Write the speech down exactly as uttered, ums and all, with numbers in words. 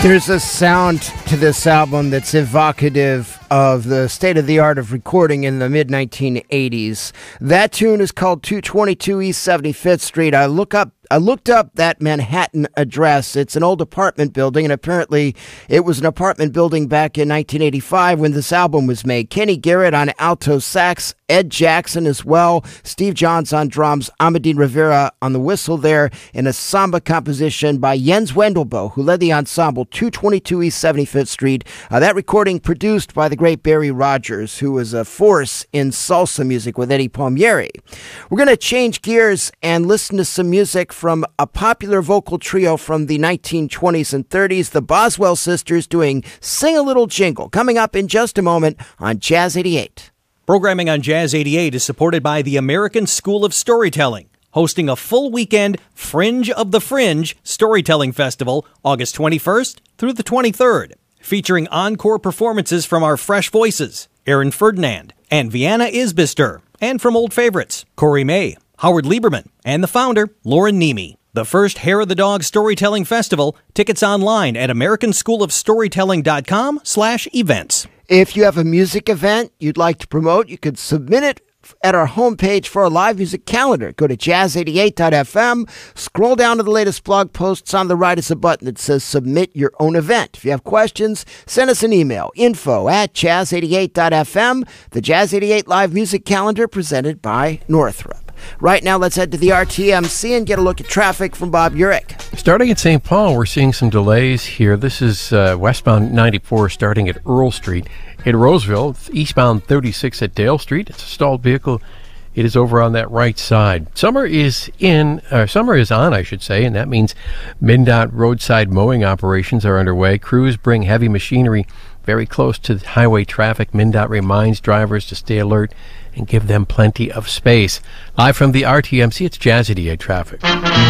There's a sound to this album that's evocative of the state-of-the-art of recording in the mid nineteen eighties. That tune is called two twenty-two East seventy-fifth Street. I look up I looked up that Manhattan address. It's an old apartment building, and apparently it was an apartment building back in nineteen eighty-five when this album was made. Kenny Garrett on alto sax, Ed Jackson as well, Steve Johns on drums, Amadine Rivera on the whistle there, and a samba composition by Jens Wendelboe, who led the ensemble, two twenty-two East seventy-fifth Street. Uh, that recording produced by the great Barry Rogers, who was a force in salsa music with Eddie Palmieri. We're going to change gears and listen to some music from a popular vocal trio from the nineteen twenties and thirties, the Boswell Sisters, doing Sing a Little Jingle, coming up in just a moment on Jazz eighty-eight. Programming on Jazz eighty-eight is supported by the American School of Storytelling, hosting a full weekend Fringe of the Fringe Storytelling Festival, August twenty-first through the twenty-third, featuring encore performances from our fresh voices, Aaron Ferdinand and Vienna Isbister, and from old favorites, Corey May, Howard Lieberman, and the founder, Lauren Nemi. The first Hair of the Dog Storytelling Festival. Tickets online at american school of storytelling dot com slash events. If you have a music event you'd like to promote, you could submit it at our homepage for a live music calendar. Go to jazz eighty-eight dot f m, scroll down to the latest blog posts. On the right is a button that says Submit Your Own Event. If you have questions, send us an email, info at jazz eighty-eight dot f m. The Jazz eighty-eight Live Music Calendar presented by Northrop. Right now, let's head to the R T M C and get a look at traffic from Bob Urich. Starting at Saint Paul, we're seeing some delays here. This is uh, westbound ninety-four starting at Earl Street. At Roseville, eastbound thirty-six at Dale Street. It's a stalled vehicle. It is over on that right side. Summer is in, uh, summer is on, I should say, and that means MnDOT roadside mowing operations are underway. Crews bring heavy machinery very close to highway traffic. MnDOT reminds drivers to stay alert and give them plenty of space. Live from the R T M C, it's Jazz eighty-eight traffic.